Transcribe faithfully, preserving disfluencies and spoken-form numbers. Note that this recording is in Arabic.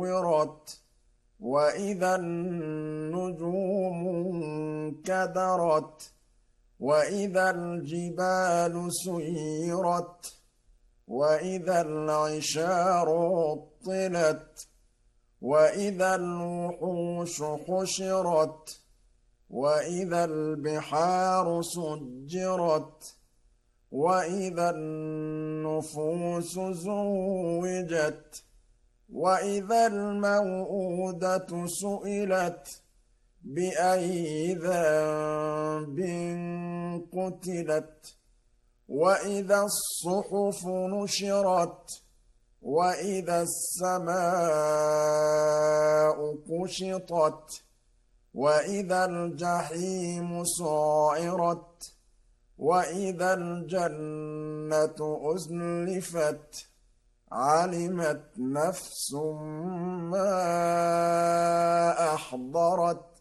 كُوِّرَتْ وَإِذَا النُّجُومُ انكَدَرَتْ وَإِذَا الْجِبَالُ سُيِّرَتْ وَإِذَا الْعِشَارُ عُطِّلَتْ وَإِذَا الْوُحُوشُ حُشِرَتْ وَإِذَا الْبِحَارُ سُجِّرَتْ وَإِذَا النُّفُوسُ زُوِّجَتْ وَإِذَا الْمَوْءُودَةُ سُئِلَتْ بِأَيِّ ذَنبٍ قُتِلَتْ وَإِذَا الصُّحُفُ نُشِرَتْ وَإِذَا السَّمَاءُ كُشِطَتْ وَإِذَا الْجَحِيمُ سُعِّرَتْ وَإِذَا الْجَنَّةُ أُزْلِفَتْ عَلِمَتْ نَفْسٌ مَّا أَحْضَرَتْ